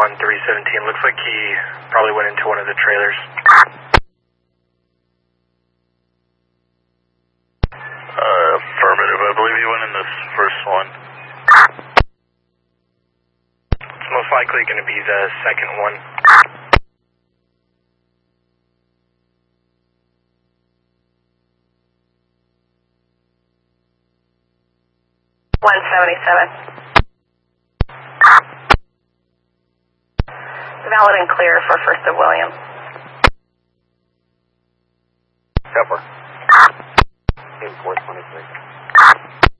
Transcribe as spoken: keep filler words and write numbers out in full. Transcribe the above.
on three seventeen. Looks like he probably went into one of the trailers. Uh, affirmative. I believe he went in this first one. It's most likely going to be the second one. one seventy-seven. Valid and clear for First of William. Copper. eight four twenty-three.